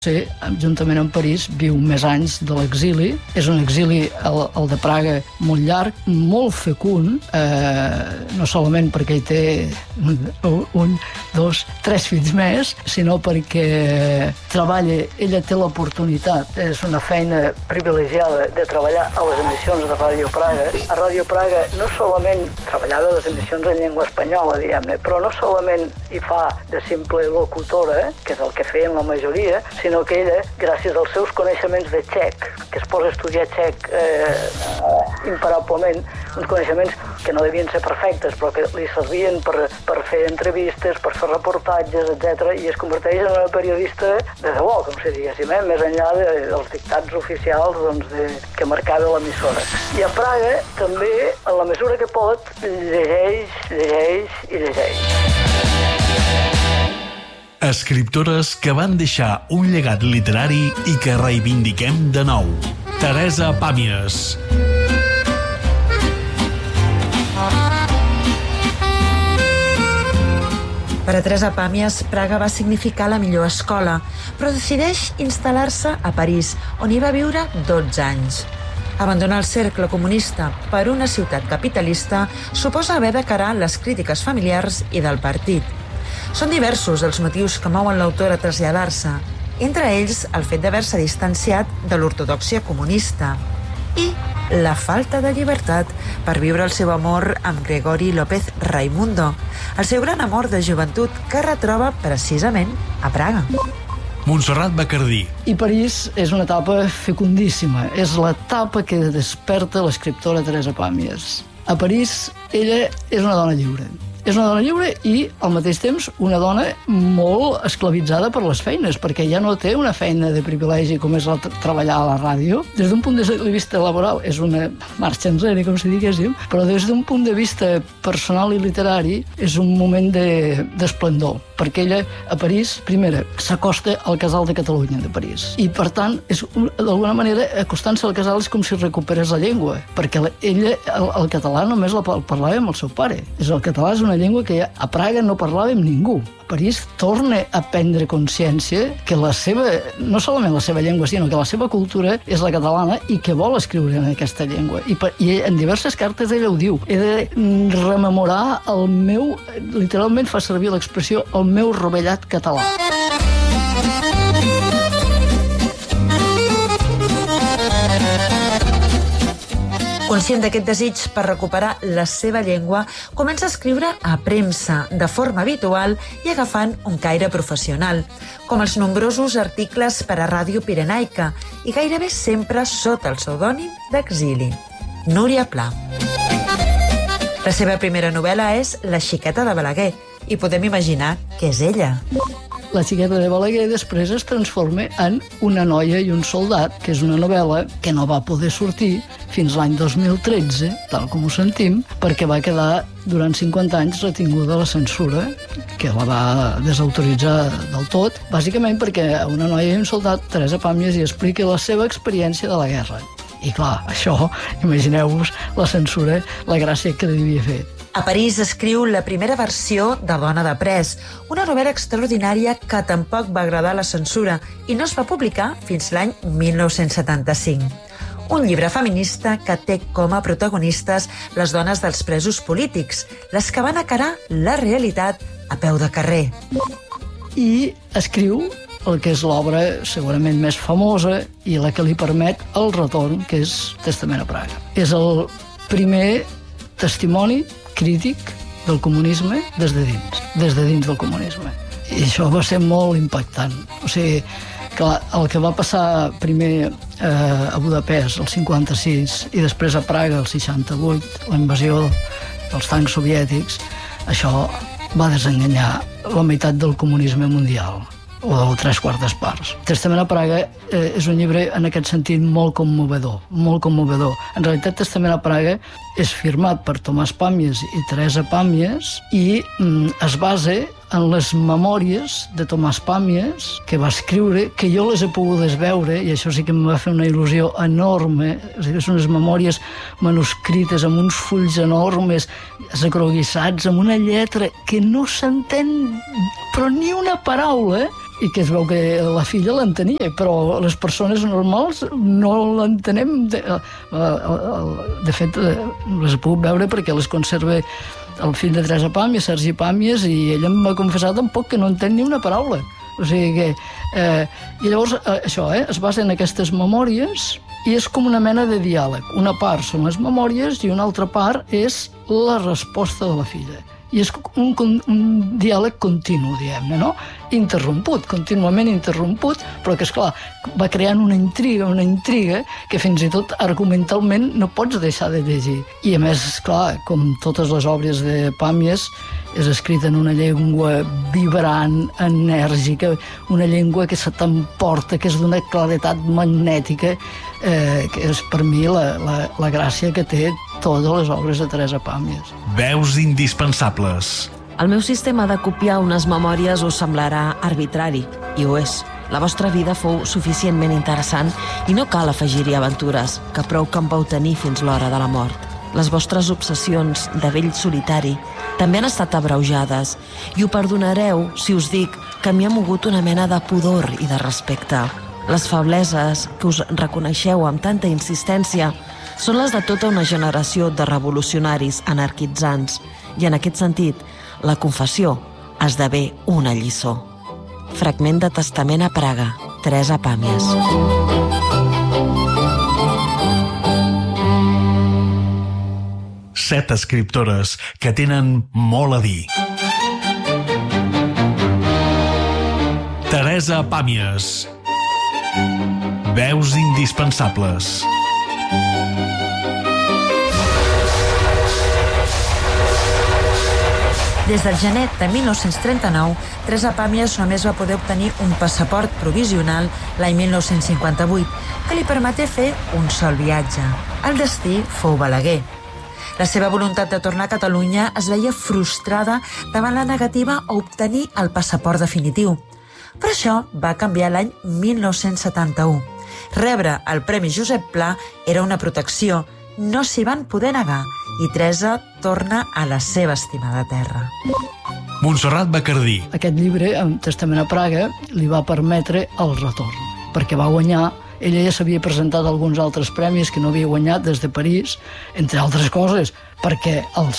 Sí, juntament amb París, viu més anys de l'exili. És un exili, el de Praga, molt llarg, molt fecund, no solament perquè hi té 1, 2, 3 fills més, sinó perquè treballa, ella té l'oportunitat, és una feina privilegiada de treballar a les emissions de Ràdio Praga. A Ràdio Praga no solament treballava les emissions en llengua espanyola, diguem-ne, però no solament hi fa de simple locutora, que és el que feien la majoria, sinó que ella, gràcies als seus coneixements de txec, que es posa a estudiar txec imparablement, uns coneixements que no devien ser perfectes, però que li servien per fer entrevistes, per fer reportatges, etc. I es converteix en una periodista de debò, com si diguéssim, més enllà dels dictats oficials que marcava l'emissora. I a Praga també, en la mesura que pot, llegeix. Escriptores que van deixar un llegat literari i que reivindiquem de nou. Teresa Pàmies. Per a Teresa Pàmies, Praga va significar la millor escola, però decideix instal·lar-se a París, on hi va viure 12 anys. Abandonar el cercle comunista per una ciutat capitalista suposa haver de carar les crítiques familiars i del partit. Són diversos els motius que mouen l'autor a traslladar-se, entre ells el fet d'haver-se distanciat de l'ortodòxia comunista i la falta de llibertat per viure el seu amor amb Gregori López Raimundo, el seu gran amor de joventut que retroba precisament a Praga. Montserrat Bacardí. I París és una etapa fecundíssima. És l'etapa que desperta l'escriptora Teresa Pàmies. A París, ella és una dona lliure. És una dona lliure i, al mateix temps, una dona molt esclavitzada per les feines, perquè ja no té una feina de privilegi com és treballar a la ràdio. Des d'un punt de vista laboral és una marxa enrere, com si diguéssim, però des d'un punt de vista personal i literari és un moment d'esplendor, perquè ella a París, primera, s'acosta al Casal de Catalunya de París. I, per tant, d'alguna manera, acostant-se al casal és com si recuperés la llengua, perquè ella, el català només el parlava amb el seu pare. El català és una llengua que a Praga no parlava amb ningú. A París torna a prendre consciència que no solament la seva llengua, sinó que la seva cultura és la catalana i que vol escriure en aquesta llengua. I en diverses cartes ella ho diu. He de rememorar literalment fa servir l'expressió, el meu rovellat català. Conscient d'aquest desig per recuperar la seva llengua, comença a escriure a premsa, de forma habitual i agafant un caire professional, com els nombrosos articles per a Ràdio Pirenaica i gairebé sempre sota el pseudònim d'exili, Núria Pla. La seva primera novel·la és La xiqueta de Balaguer i podem imaginar que és ella. La xiqueta de Balaguer després es transforma en Una noia i un soldat, que és una novel·la que no va poder sortir fins l'any 2013, tal com ho sentim, perquè va quedar durant 50 anys retinguda la censura, que la va desautoritzar del tot, bàsicament perquè a Una noia i un soldat Teresa Pàmies hi explica la seva experiència de la guerra. I clar, això, imagineu-vos la censura, la gràcia que li devia fer. A París escriu la primera versió de Dona de Pres, una novel·la extraordinària que tampoc va agradar a la censura i no es va publicar fins l'any 1975. Un llibre feminista que té com a protagonistes les dones dels presos polítics, les que van encarar la realitat a peu de carrer. I escriu el que és l'obra segurament més famosa i la que li permet el retorn, que és Testament a Praga. És el primer testimoni crític del comunisme des de dins del comunisme. I això va ser molt impactant. O sigui, clar, el que va passar primer a Budapest, el 56, i després a Praga, el 68, la invasió dels tancs soviètics, això va desenganyar la meitat del comunisme mundial, o de 3/4 parts. Testament a Praga és un llibre, en aquest sentit, molt commovedor, molt commovedor. En realitat, Testament a Praga és firmat per Tomàs Pàmies i Teresa Pàmies i es basa en les memòries de Tomàs Pàmies, que va escriure, que jo les he pogut veure, i això sí que em va fer una il·lusió enorme. Són unes memòries manuscrites amb uns fulls enormes, esgroguissats, amb una lletra que no s'entén però ni una paraula, i que es veu que la filla l'entenia, però les persones normals no l'entenem. De fet, les puc veure perquè les conserva el fill de Teresa Pàmies, Sergi Pàmies, i ell em va confessar tampoc que no entén ni una paraula. O sigui que... I llavors, això, es basa en aquestes memòries i és com una mena de diàleg. Una part són les memòries i una altra part és la resposta de la filla. I és un diàleg continu, diguem-ne, no? Interromput, contínuament interromput, però que, esclar, va creant una intriga que fins i tot argumentalment no pots deixar de llegir. I a més, esclar, com totes les obres de Pàmies, és escrita en una llengua vibrant, enèrgica, una llengua que se t'emporta, que és d'una claretat magnètica, que és per mi la gràcia que té totes les obres de Teresa Pàmies. Veus indispensables. El meu sistema de copiar unes memòries us semblarà arbitrari, i ho és. La vostra vida fou suficientment interessant i no cal afegir-hi aventures, que prou que en vau tenir fins l'hora de la mort. Les vostres obsessions de vell solitari també han estat abreujades i ho perdonareu si us dic que m'hi ha mogut una mena de pudor i de respecte. Les febleses que us reconeixeu amb tanta insistència són les de tota una generació de revolucionaris anarquitzants i en aquest sentit la confessió esdevé una lliçó. Fragment de testament a Praga, Teresa Pàmies. Set escriptores que tenen molt a dir. Teresa Pàmies. Veus indispensables. Des del gener de 1939, Teresa Pàmies només va poder obtenir un passaport provisional l'any 1958, que li permeté fer un sol viatge. El destí fou Balaguer. La seva voluntat de tornar a Catalunya es veia frustrada davant la negativa a obtenir el passaport definitiu. Però això va canviar l'any 1971. Rebre el Premi Josep Pla era una protecció, no s'hi van poder negar, i Teresa torna a la seva estimada terra. Montserrat Bacardí. Aquest llibre, en Testament a Praga, li va permetre el retorn, perquè va guanyar. Ella ja s'havia presentat a alguns altres premis que no havia guanyat des de París, entre altres coses, perquè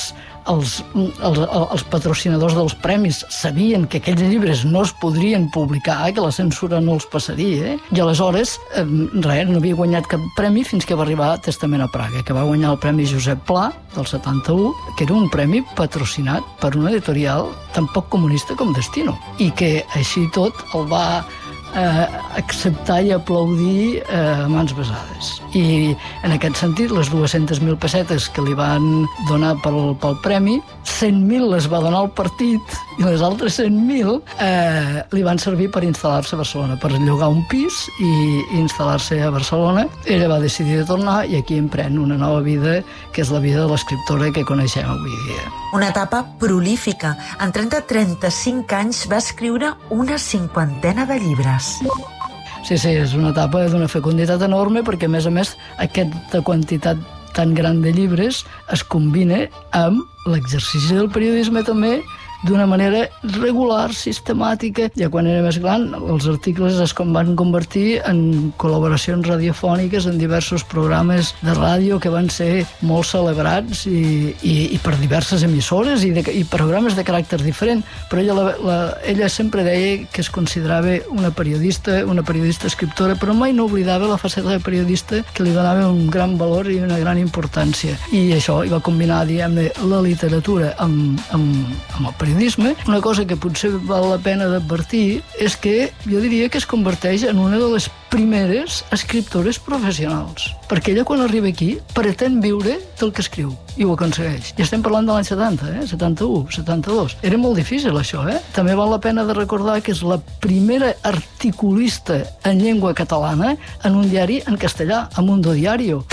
els patrocinadors dels premis sabien que aquells llibres no es podrien publicar, que la censura no els passaria, i aleshores no havia guanyat cap premi fins que va arribar a Testament a Praga, que va guanyar el Premi Josep Pla del 71, que era un premi patrocinat per una editorial tan poc comunista com Destino, i que així tot el va acceptar i aplaudir a mans besades. I en aquest sentit, les 200.000 pessetes que li van donar pel premi, 100.000 les va donar al partit i les altres 100.000 li van servir per instal·lar-se a Barcelona, per llogar un pis i instal·lar-se a Barcelona. Ella va decidir de tornar i aquí emprèn una nova vida, que és la vida de l'escriptora que coneixem avui dia. Una etapa prolífica. En 30-35 anys va escriure una 50ena de llibres. Sí, és una etapa d'una fecunditat enorme perquè, a més, aquesta quantitat tan gran de llibres es combina amb l'exercici del periodisme també d'una manera regular, sistemàtica. Ja quan era més gran, els articles es van convertir en col·laboracions radiofòniques en diversos programes de ràdio que van ser molt celebrats i per diverses emissores i programes de caràcter diferent. Però ella sempre deia que es considerava una periodista escriptora, però mai no oblidava la faceta de periodista, que li donava un gran valor i una gran importància. I això, i va combinar, diguem-ne, la literatura amb el periodisme. Una cosa que potser val la pena d'advertir és que jo diria que es converteix en una de les primeres escriptores professionals, perquè ella quan arriba aquí pretén viure del que escriu i ho aconsegueix. I estem parlant de l'any 70, 71, 72. Era molt difícil això, També val la pena de recordar que és la primera articulista en llengua catalana en un diari en castellà, a Mundo Diario.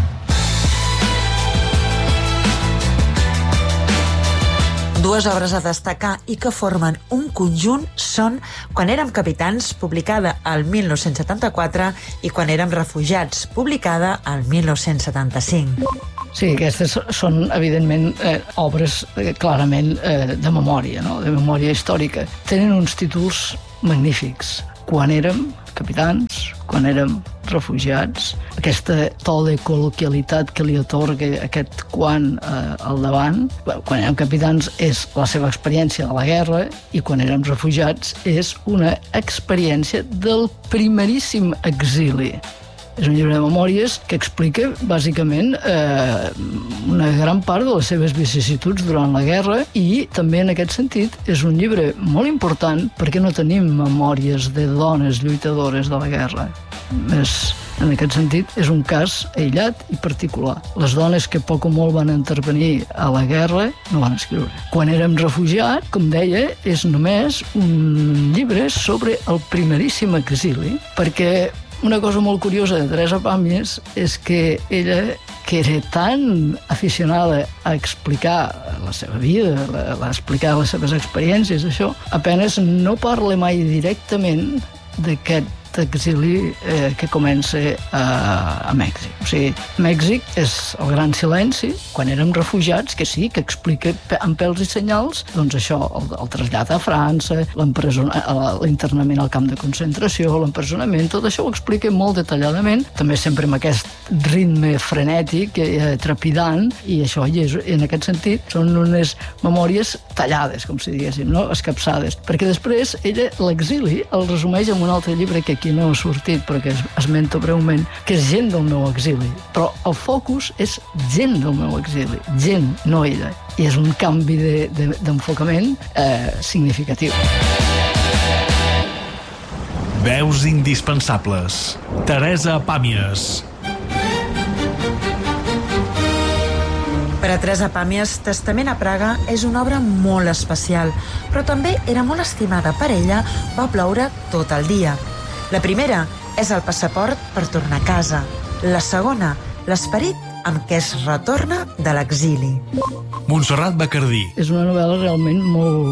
Dues obres a destacar i que formen un conjunt són Quan érem capitans, publicada al 1974, i Quan érem refugiats, publicada al 1975. Sí, aquestes són, evidentment, obres clarament de memòria, no? De memòria històrica. Tenen uns títols magnífics. Quan érem capitans, quan érem refugiats, aquesta to de col·loquialitat que li atorga aquest quan al davant, quan érem capitans és la seva experiència de la guerra i quan érem refugiats és una experiència del primeríssim exili. És un llibre de memòries que explica, bàsicament, una gran part de les seves vicissituds durant la guerra i també, en aquest sentit, és un llibre molt important perquè no tenim memòries de dones lluitadores de la guerra. En aquest sentit, és un cas aïllat i particular. Les dones que poc o molt van intervenir a la guerra no van escriure. Quan érem refugiats, com deia, és només un llibre sobre el primeríssim exili, perquè una cosa molt curiosa de Teresa Pàmies és que ella, que era tan aficionada a explicar la seva vida, a explicar les seves experiències, això, apenas no parla mai directament d'aquest exili que comença a Mèxic. O sigui, Mèxic és el gran silenci, quan érem refugiats, que sí, que explica amb pèls i senyals, doncs això, el trasllat a França, l'internament al camp de concentració, l'empresonament, tot això ho explica molt detalladament, també sempre amb aquest ritme frenètic, trepidant, i això, i en aquest sentit, són unes memòries tallades, com si diguéssim, no? Escapçades, perquè després ella l'exili el resumeix en un altre llibre que aquí no ha sortit, però que esmento breument, que és Gent del meu exili. Però el focus és gent del meu exili, gent, no ella. I és un canvi d'enfocament significatiu. Veus indispensables. Teresa Pàmies. Per a Teresa Pàmies, Testament a Praga és una obra molt especial, però també era molt estimada per ella. Va ploure tot el dia. La primera és el passaport per tornar a casa. La segona, l'esperit amb què es retorna de l'exili. Montserrat Bacardí. És una novel·la realment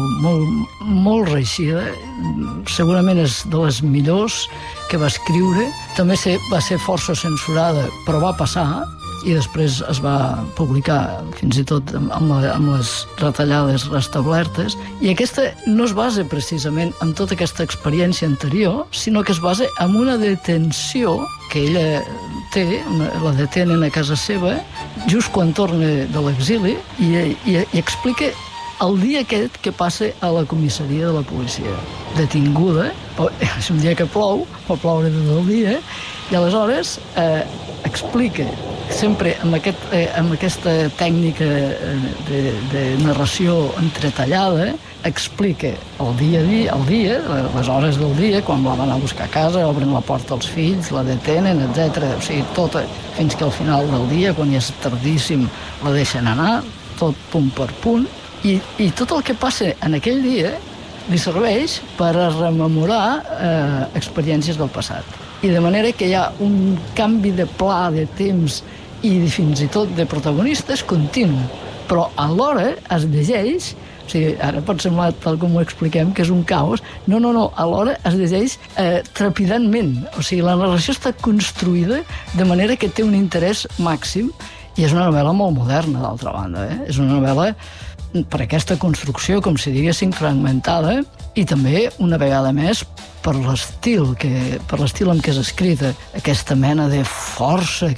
molt reeixida. Segurament és de les millors que va escriure. També va ser força censurada, però va passar, i després es va publicar fins i tot amb les retallades restablertes, i aquesta no es basa precisament en tota aquesta experiència anterior, sinó que es basa en una detenció que ella té, la detenen a casa seva just quan torna de l'exili, i explica el dia aquest que passa a la comissaria de la policia. Detinguda, és un dia que plou, pot ploure tot el dia, i aleshores explica sempre amb aquesta tècnica de narració entretallada, explica el dia, les hores del dia, quan la van a buscar a casa, obren la porta als fills, la detenen, etc. O sigui, tota, fins que al final del dia, quan ja és tardíssim, la deixen anar, tot punt per punt, i tot el que passa en aquell dia li serveix per a rememorar experiències del passat. I de manera que hi ha un canvi de pla, de temps i fins i tot de protagonistes continu, però alhora es llegeix, o sigui, ara pot semblar, tal com ho expliquem, que és un caos, no, alhora es llegeix trepidantment, o sigui, la narració està construïda de manera que té un interès màxim, i és una novel·la molt moderna, d'altra banda, és una novel·la per aquesta construcció, com si diguéssim, fragmentada, i també, una vegada més, per l'estil amb què és escrita, aquesta mena de força,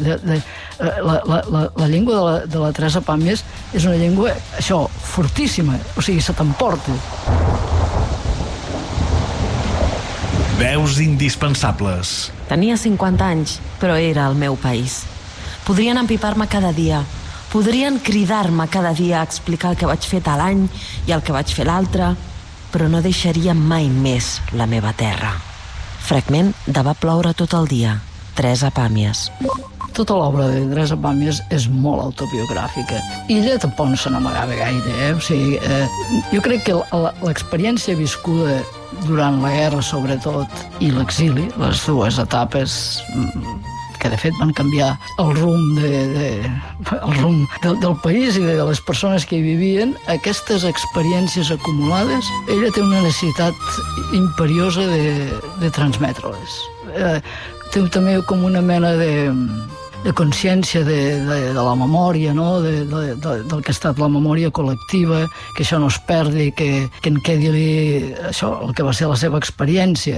la llengua de la Teresa Pàmies és una llengua, això, fortíssima, o sigui, se t'emporta. Veus indispensables. Tenia 50 anys, però era el meu país. Podrien empipar-me cada dia, podrien cridar-me cada dia a explicar el que vaig fer tal any i el que vaig fer l'altre, però no deixaria mai més la meva terra. Fragment de Va ploure tot el dia, Teresa Pàmies. Tota l'obra de Teresa Pàmies és molt autobiogràfica. I ella tampoc no se n'amagava gaire, O sigui, jo crec que l'experiència viscuda durant la guerra, sobretot, i l'exili, les dues etapes que de fet van canviar el rumb del país i de les persones que hi vivien, aquestes experiències acumulades, ella té una necessitat imperiosa de transmetre-les. Té també com una mena consciència de la memòria, no? del que ha estat la memòria col·lectiva, que això no es perdi, que en quedi això, el que va ser la seva experiència.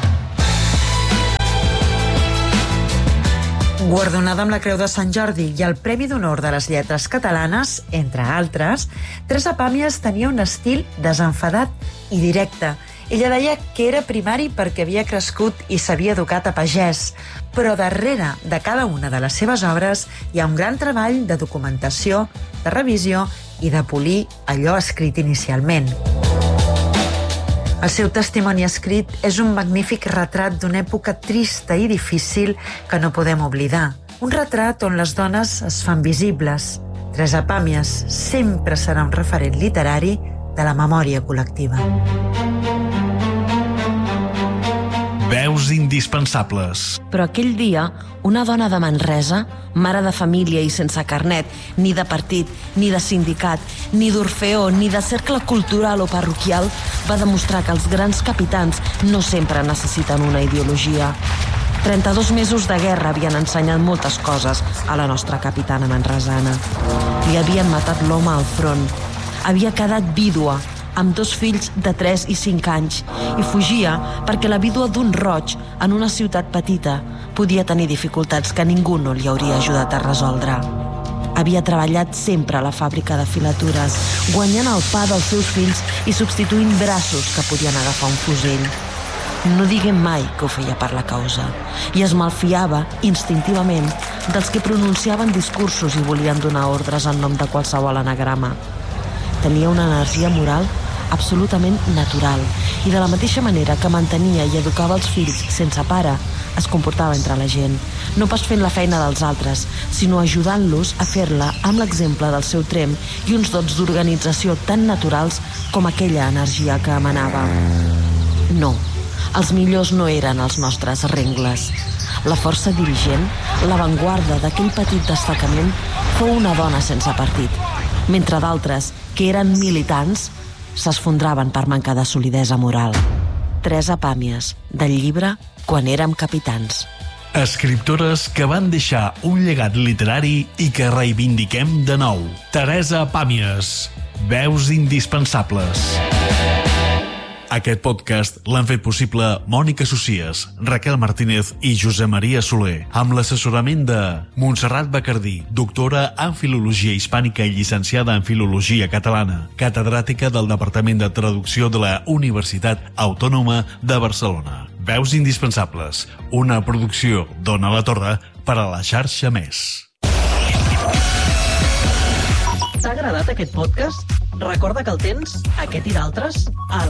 Guardonada amb la Creu de Sant Jordi i el Premi d'Honor de les Lletres Catalanes, entre altres, Teresa Pàmies tenia un estil desenfadat i directe. Ella deia que era primari perquè havia crescut i s'havia educat a pagès, però darrere de cada una de les seves obres hi ha un gran treball de documentació, de revisió i de polir allò escrit inicialment. El seu testimoni escrit és un magnífic retrat d'una època trista i difícil que no podem oblidar. Un retrat on les dones es fan visibles. Teresa Pàmies sempre serà un referent literari de la memòria col·lectiva. Veus indispensables. Però aquell dia, una dona de Manresa, mare de família i sense carnet, ni de partit, ni de sindicat, ni d'orfeó, ni de cercle cultural o parroquial, va demostrar que els grans capitans no sempre necessiten una ideologia. 32 mesos de guerra havien ensenyat moltes coses a la nostra capitana manresana. Li havien matat l'home al front. Havia quedat vídua, amb 2 fills de 3 i 5 anys, i fugia perquè la vídua d'un roig en una ciutat petita podia tenir dificultats que ningú no li hauria ajudat a resoldre. Havia treballat sempre a la fàbrica de filatures, guanyant el pa dels seus fills i substituint braços que podien agafar un fusell. No diguem mai que ho feia per la causa, i es malfiava instintivament dels que pronunciaven discursos i volien donar ordres en nom de qualsevol anagrama. Tenia una energia moral absolutament natural i de la mateixa manera que mantenia i educava els fills sense pare, es comportava entre la gent, no pas fent la feina dels altres, sinó ajudant-los a fer-la amb l'exemple del seu trem i uns dots d'organització tan naturals com aquella energia que emanava. No, els millors no eren els nostres rengles. La força dirigent, l'avantguarda d'aquell petit destacament, fou una dona sense partit, mentre d'altres, que eren militants, s'esfondraven per mancar de solidesa moral. Teresa Pàmies, del llibre Quan érem capitans. Escriptores que van deixar un llegat literari i que reivindiquem de nou. Teresa Pàmies, veus indispensables. Aquest podcast l'han fet possible Mònica Socies, Raquel Martínez i Josep Maria Soler, amb l'assessorament de Montserrat Bacardí, doctora en Filologia Hispànica i llicenciada en Filologia Catalana, catedràtica del Departament de Traducció de la Universitat Autònoma de Barcelona. Veus indispensables, una producció d'Ona la Torre per a la xarxa Més. T'ha agradat aquest podcast? Recorda que el tens, aquest i d'altres, a